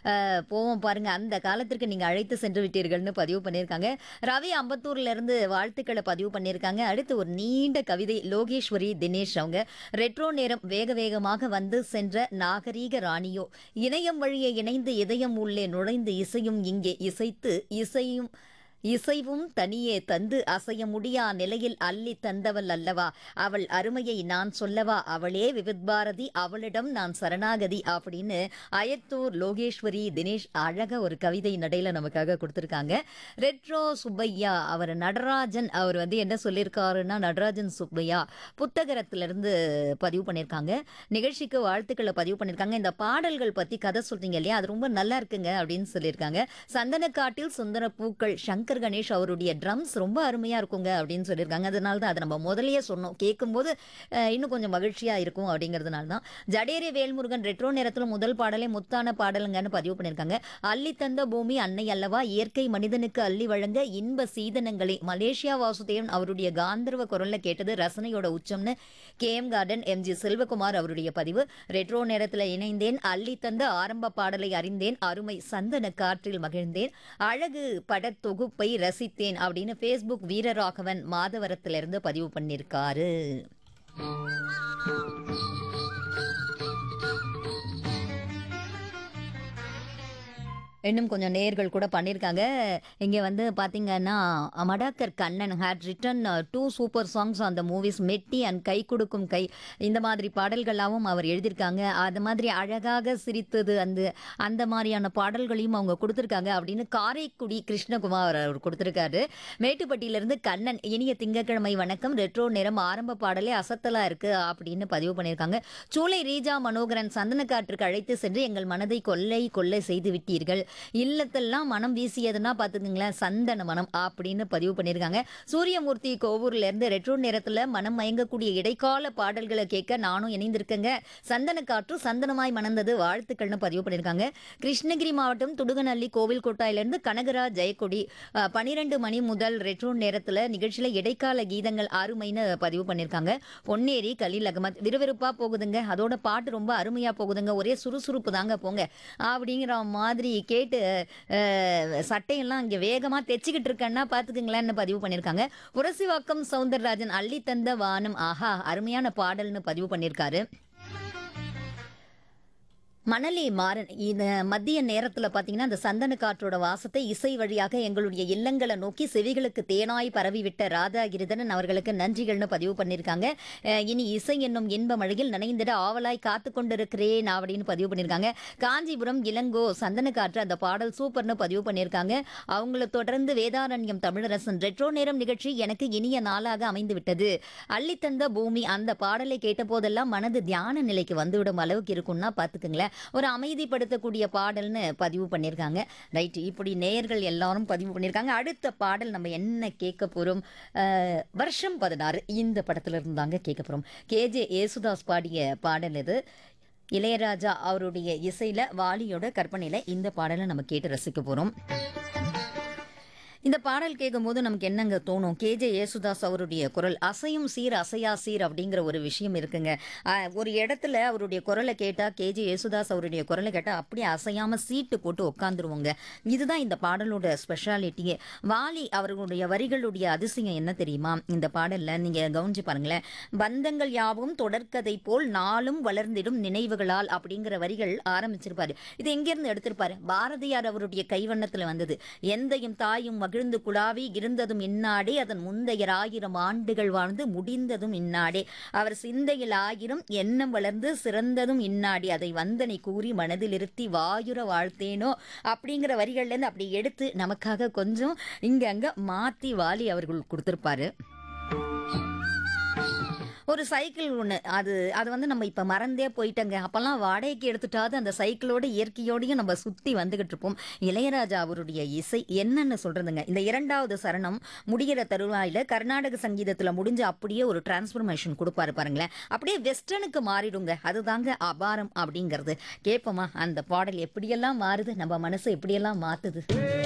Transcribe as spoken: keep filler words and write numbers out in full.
அஹ், போவோம் பாருங்க, அந்த காலத்திற்கு நீங்க அழைத்து சென்று விட்டீர்கள்னு பதிவு பண்ணியிருக்காங்க. ரவி அம்பத்தூர்ல இருந்து வாழ்த்துக்களை பதிவு பண்ணியிருக்காங்க. அடுத்து ஒரு நீண்ட கவிதை லோகேஸ்வரி தினேஷ் அவங்க ரெட்ரோ நேரம் வேக வேகமாக வந்து சென்ற நாகரீக ராணியோ இணையம் வழியே இணைந்து இதயம் உள்ளே நுழைந்து இசையும் இங்கே இசைத்து இசையும் இசைவும் தனியே தந்து அசைய முடியா நிலையில் அள்ளி தந்தவள் அல்லவா அவள் அருமையை நான் சொல்லவா அவளே விவித் பாரதி அவளிடம் நான் சரணாகதி அப்படின்னு அயத்தூர் லோகேஸ்வரி தினேஷ் அழகா ஒரு கவிதை நடையில நமக்காக கொடுத்துருக்காங்க. ரெட்ரோ சுப்பையா அவர் நடராஜன் அவர் வந்து என்ன சொல்லியிருக்காருன்னா நடராஜன் சுப்பையா புத்தகத்திலிருந்து பதிவு பண்ணியிருக்காங்க. நிகழ்ச்சிக்கு வாழ்த்துக்களை பதிவு பண்ணியிருக்காங்க. இந்த பாடல்கள் பத்தி கதை சொல்றீங்க இல்லையா, அது ரொம்ப நல்லா இருக்குங்க அப்படின்னு சொல்லியிருக்காங்க. சந்தனக்காட்டில் சுந்தர பூக்கள் சங்கர் கணேஷ் அவருடைய ட்ரம்ஸ் ரொம்ப அருமையா இருக்குங்க அப்படின்னு சொல்லியிருக்காங்க. அதனால தான் அதை நம்ம முதல்லயே சொன்னோம், கேட்கும்போது அஹ், இன்னும் கொஞ்சம் மகிழ்ச்சியா இருக்கும் அப்படிங்கிறதுனால தான். ஜடேரி வேல்முருகன் ரெட்ரோ நேரத்தில் முதல் பாடலே முத்தான பாடலுங்கன்னு பதிவு பண்ணியிருக்காங்க. அள்ளி தந்த பூமி அன்னை அல்லவா இயற்கை மனிதனுக்கு அள்ளி வழங்க இன்ப சீதனங்களை மலேசியா வாசுதேவன் அவருடைய காந்தர்வ குரல்ல கேட்டது ரசனையோட உச்சம்னு K M garden M G Selvakumar அவருடைய பதிவு. ரெட்ரோ நேரத்தில் இணைந்தேன் அள்ளி தந்த ஆரம்ப பாடலை அறிந்தேன் அருமை சந்தன காற்றில் மகிழ்ந்தேன் அழகு படத் தொகுப்பை ரசித்தேன் அப்படின்னு ஃபேஸ்புக் வீரராகவன் மாதவரத்திலிருந்து பதிவு பண்ணியிருக்காரு. இன்னும் கொஞ்சம் நேர்கள் கூட பண்ணியிருக்காங்க. இங்கே வந்து பார்த்தீங்கன்னா மடாக்கர் Kannan had written two super songs on the movies மெட்டி அண்ட் கை கொடுக்கும் கை இந்த மாதிரி பாடல்களாகவும் அவர் எழுதியிருக்காங்க. அது மாதிரி அழகாக சிரித்தது அந்த அந்த மாதிரியான பாடல்களையும் அவங்க கொடுத்துருக்காங்க அப்படின்னு காரைக்குடி கிருஷ்ணகுமார் அவர் கொடுத்துருக்காரு. மேட்டுப்பட்டியிலிருந்து கண்ணன் இனிய திங்கட்கிழமை வணக்கம் ரெட்ரோ நேரம் ஆரம்ப பாடலே அசத்தலா இருக்கு அப்படின்னு பதிவு பண்ணியிருக்காங்க. சூளை ரீஜா மனோகரன் சந்தனக்காற்றுக்கு அழைத்து சென்று எங்கள் மனதை கொள்ளை கொள்ளை செய்து விட்டீர்கள் இல்லத்தெல்லாம் மனம் வீசியதுன்னா பாத்துக்குங்களேன் சந்தன மனம் அப்படின்னு பதிவு பண்ணியிருக்காங்க. சூரியமூர்த்தி கோவூர்ல இருந்து ரெட்ரோ நேரத்துல மனம் மயங்கக்கூடிய இடைக்கால பாடல்களை கேட்க நானும் இணைந்திருக்கேங்க சந்தன காற்று சந்தனமாய் மணந்தது வாழ்த்துக்கள்னு பதிவு பண்ணியிருக்காங்க. கிருஷ்ணகிரி மாவட்டம் துடுகநல்லி கோவில் கோட்டாயிலிருந்து கனகராஜ் ஜெயக்கொடி அஹ், பனிரெண்டு மணி முதல் ரெட்ரோ நேரத்துல நிகழ்ச்சியில இடைக்கால கீதங்கள் அருமைன்னு பதிவு பண்ணியிருக்காங்க. பொன்னேரி கலீல் அகமத் விறுவிறுப்பா போகுதுங்க அதோட பாட்டு ரொம்ப அருமையா போகுதுங்க ஒரே சுறுசுறுப்பு தாங்க போங்க அப்படிங்கிற மாதிரி கேட்டு அஹ், சட்டையெல்லாம் இங்கே வேகமாக தைச்சிக்கிட்டு இருக்கேன்னா பார்த்துக்குங்களேன்னு பதிவு பண்ணியிருக்காங்க. புரசிவாக்கம் சவுந்தரராஜன் அள்ளி தந்த வானம் ஆஹா அருமையான பாடல்னு பதிவு பண்ணியிருக்காரு. மணலி மாறன் இந்த மதிய நேரத்தில் பார்த்தீங்கன்னா இந்த சந்தன காற்றோட வாசத்தை இசை வழியாக எங்களுடைய இல்லங்களை நோக்கி செவிகளுக்கு தேனாய் பரவிவிட்ட ராதாகிரிதன் அவர்களுக்கு நன்றிகள்னு பதிவு பண்ணியிருக்காங்க. அஹ் இனி இசை என்னும் இன்ப மழையில் நனைந்திட ஆவலாய் காத்து கொண்டிருக்கிறேன் அப்படின்னு பதிவு பண்ணியிருக்காங்க. காஞ்சிபுரம் இளங்கோ சந்தன காற்று அந்த பாடல் சூப்பர்னு பதிவு பண்ணியிருக்காங்க. அவங்கள தொடர்ந்து வேதாரண்யம் தமிழரசன் ரெட்ரோ நேரம் நிகழ்ச்சி எனக்கு இனிய நாளாக அமைந்து விட்டது அள்ளித்தந்த பூமி அந்த பாடலை கேட்ட போதெல்லாம் மனது தியான நிலைக்கு வந்துவிடும் அளவுக்கு இருக்கும்னா பார்த்துக்குங்களேன் ஒரு அமைதிப்படுத்தக்கூடிய பாடல்னு பதிவு பண்ணியிருக்காங்க. ரைட் இப்படி நேயர்கள் எல்லாரும் பதிவு பண்ணியிருக்காங்க. அடுத்த பாடல் நம்ம என்ன கேட்க போகிறோம் வருஷம் பதினாறு இந்த படத்துல இருந்தாங்க கேட்க போகிறோம். கேஜே ஏசுதாஸ் பாடிய பாடல் இது. இளையராஜா அவருடைய இசையில் வாலியோட கற்பனையில் இந்த பாடலை நம்ம கேட்டு ரசிக்க போகிறோம். இந்த பாடல் கேட்கும்போது நமக்கு என்னங்க தோணும், கேஜே ஏசுதாஸ் அவருடைய குரல் அசையும் சீர் அசையா சீர் அப்படிங்கிற ஒரு விஷயம் இருக்குங்க. அஹ் ஒரு இடத்துல அவருடைய குரலை கேட்டால் கேஜே ஏசுதாஸ் அவருடைய குரலை கேட்டால் அப்படியே அசையாமல் சீட்டு போட்டு உட்காந்துருவோங்க. இதுதான் இந்த பாடலோட ஸ்பெஷாலிட்டியே. வாலி அவர்களுடைய வரிகளுடைய அதிசயம் என்ன தெரியுமா, இந்த பாடலில் நீங்கள் கவனிச்சு பாருங்களேன். பந்தங்கள் யாவும் தொடர்கதை போல் நாளும் வளர்ந்திடும் நினைவுகளால் அப்படிங்கிற வரிகள் ஆரம்பிச்சிருப்பாரு. இது எங்கேருந்து எடுத்திருப்பாரு, பாரதியார் அவருடைய கைவண்ணத்தில் வந்தது. எந்தையும் தாயும் மகிழ்ந்து குழாவி இருந்ததும் இன்னாடே அதன் முந்தையர் ஆயிரம் ஆண்டுகள் வாழ்ந்து முடிந்ததும் இன்னாடே அவர் சிந்தையில் ஆயிரம் எண்ணம் வளர்ந்து சிறந்ததும் இன்னாடி அதை வந்தனை கூறி மனதில் இருத்தி வாயுர வாழ்த்தேனோ அப்படிங்கிற வரிகள்ல இருந்து அப்படி எடுத்து நமக்காக கொஞ்சம் இங்க அங்க மாத்தி வாலி அவர்கள் கொடுத்திருப்பாரு. ஒரு சைக்கிள் ஒன்று அது அது வந்து நம்ம இப்போ மறந்தே போயிட்டோங்க. அப்போல்லாம் வாடகைக்கு எடுத்துட்டாவது அந்த சைக்கிளோட இயற்கையோடையும் நம்ம சுற்றி வந்துகிட்டு இருப்போம். இளையராஜா அவருடைய இசை என்னன்னு சொல்றதுங்க. இந்த இரண்டாவது சரணம் முடிகிற தருவாயில் கர்நாடக சங்கீதத்தில் முடிஞ்சு அப்படியே ஒரு டிரான்ஸ்ஃபர்மேஷன் கொடுப்பாரு பாருங்களேன். அப்படியே வெஸ்டர்னுக்கு மாறிடுங்க. அதுதாங்க அபாரம் அப்படிங்கிறது. கேட்போமா அந்த பாடல் எப்படியெல்லாம் மாறுது, நம்ம மனசை எப்படியெல்லாம் மாத்துது.